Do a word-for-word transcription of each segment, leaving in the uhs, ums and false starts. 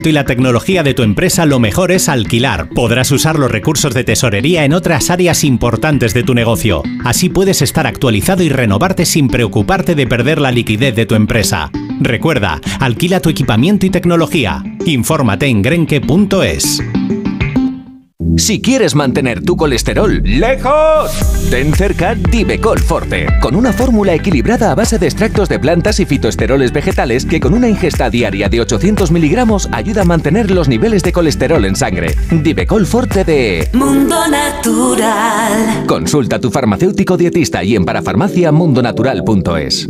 y la tecnología de tu empresa, lo mejor es alquilar. Podrás usar los recursos de tesorería en otras áreas importantes de tu negocio. Así puedes estar actualizado y renovarte sin preocuparte de perder la liquidez de tu empresa. Recuerda, alquila tu equipamiento y tecnología. Infórmate en grenke punto es. Si quieres mantener tu colesterol lejos, ten cerca Divecol Forte, con una fórmula equilibrada a base de extractos de plantas y fitoesteroles vegetales que con una ingesta diaria de ochocientos miligramos ayuda a mantener los niveles de colesterol en sangre. Divecol Forte de Mundo Natural. Consulta a tu farmacéutico dietista y en parafarmacia mundo natural punto es.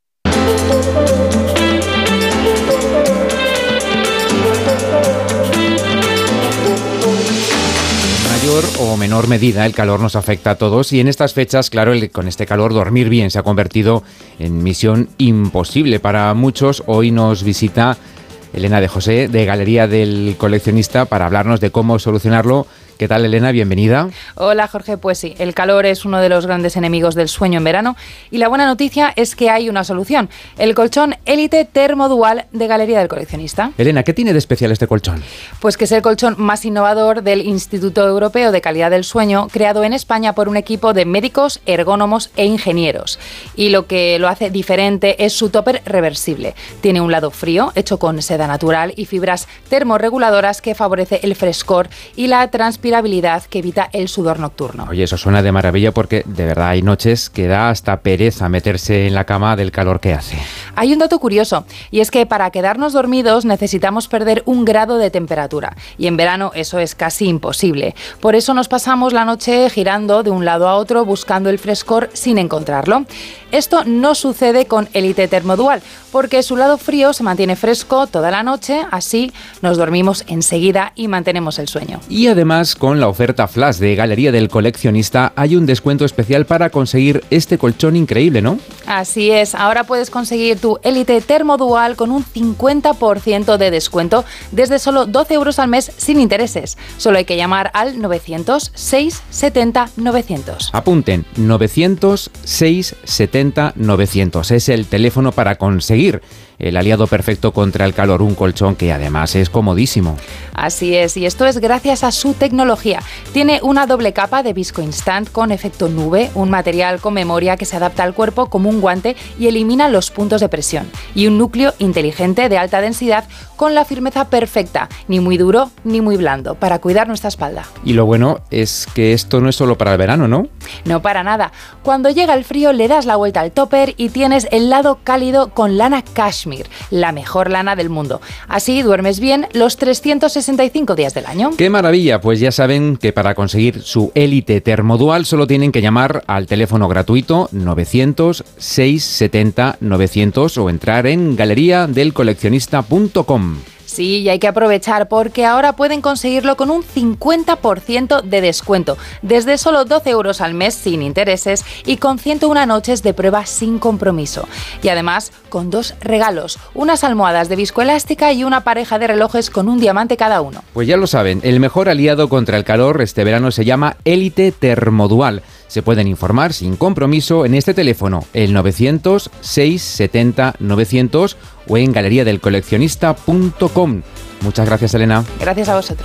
O menor medida el calor nos afecta a todos y en estas fechas, claro, el, con este calor dormir bien se ha convertido en misión imposible para muchos. Hoy nos visita Elena de José de Galería del Coleccionista para hablarnos de cómo solucionarlo. ¿Qué tal, Elena? Bienvenida. Hola, Jorge. Pues sí, el calor es uno de los grandes enemigos del sueño en verano y la buena noticia es que hay una solución, el colchón Elite Termodual de Galería del Coleccionista. Elena, ¿qué tiene de especial este colchón? Pues que es el colchón más innovador del Instituto Europeo de Calidad del Sueño, creado en España por un equipo de médicos, ergónomos e ingenieros. Y lo que lo hace diferente es su topper reversible. Tiene un lado frío, hecho con seda natural y fibras termorreguladoras que favorece el frescor y la transpiración que evita el sudor nocturno. Oye, eso suena de maravilla porque de verdad hay noches que da hasta pereza meterse en la cama del calor que hace. Hay un dato curioso y es que para quedarnos dormidos necesitamos perder un grado de temperatura y en verano eso es casi imposible. Por eso nos pasamos la noche girando de un lado a otro buscando el frescor sin encontrarlo. Esto no sucede con Elite Termodual porque su lado frío se mantiene fresco toda la noche, así nos dormimos enseguida y mantenemos el sueño. Y además, con la oferta flash de Galería del Coleccionista, hay un descuento especial para conseguir este colchón increíble, ¿no? Así es, ahora puedes conseguir tu Elite Termodual con un cincuenta por ciento de descuento desde solo doce euros al mes sin intereses. Solo hay que llamar al novecientos, seiscientos setenta, novecientos. Apunten, novecientos, seiscientos setenta, novecientos. Es el teléfono para conseguir el aliado perfecto contra el calor, un colchón que además es comodísimo. Así es, y esto es gracias a su tecnología. Tiene una doble capa de Visco Instant con efecto nube, un material con memoria que se adapta al cuerpo como un guante y elimina los puntos de presión. Y un núcleo inteligente de alta densidad con la firmeza perfecta, ni muy duro ni muy blando, para cuidar nuestra espalda. Y lo bueno es que esto no es solo para el verano, ¿no? No para nada. Cuando llega el frío le das la vuelta al topper y tienes el lado cálido con lana cashmere, la mejor lana del mundo. Así duermes bien los trescientos sesenta y cinco días del año. ¡Qué maravilla! Pues ya saben que para conseguir su Elite Termodual solo tienen que llamar al teléfono gratuito novecientos, seiscientos setenta, novecientos o entrar en galería del coleccionista punto com. Sí, y hay que aprovechar porque ahora pueden conseguirlo con un cincuenta por ciento de descuento, desde solo doce euros al mes sin intereses y con ciento una noches de prueba sin compromiso. Y además con dos regalos, unas almohadas de viscoelástica y una pareja de relojes con un diamante cada uno. Pues ya lo saben, el mejor aliado contra el calor este verano se llama Elite Termodual. Se pueden informar sin compromiso en este teléfono, el novecientos, seiscientos setenta, novecientos o en galería del coleccionista punto com. Muchas gracias, Elena. Gracias a vosotros.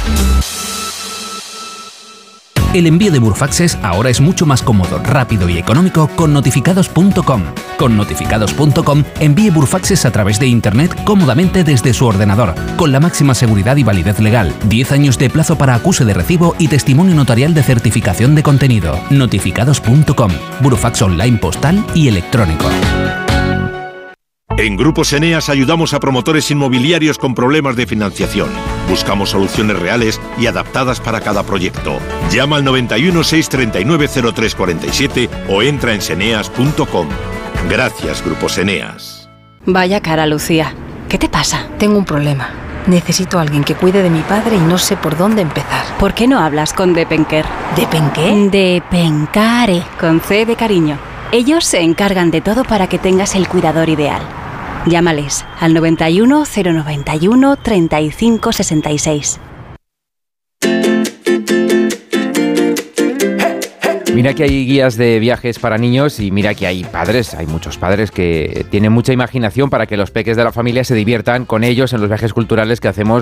El envío de Burfaxes ahora es mucho más cómodo, rápido y económico con notificados punto com. Con notificados punto com envíe Burfaxes a través de Internet cómodamente desde su ordenador, con la máxima seguridad y validez legal, diez años de plazo para acuse de recibo y testimonio notarial de certificación de contenido. notificados punto com, Burfax online postal y electrónico. En Grupos Eneas ayudamos a promotores inmobiliarios con problemas de financiación. Buscamos soluciones reales y adaptadas para cada proyecto. Llama al noventa y uno, seiscientos treinta y nueve, cero tres cuarenta y siete o entra en seneas punto com. Gracias, Grupos Eneas. Vaya cara, Lucía. ¿Qué te pasa? Tengo un problema. Necesito a alguien que cuide de mi padre y no sé por dónde empezar. ¿Por qué no hablas con Depenker? ¿Depenqué? Depencare, con C de cariño. Ellos se encargan de todo para que tengas el cuidador ideal. Llámales al noventa y uno, cero noventa y uno, treinta y cinco sesenta y seis. Mira que hay guías de viajes para niños y mira que hay padres, hay muchos padres que tienen mucha imaginación para que los peques de la familia se diviertan con ellos en los viajes culturales que hacemos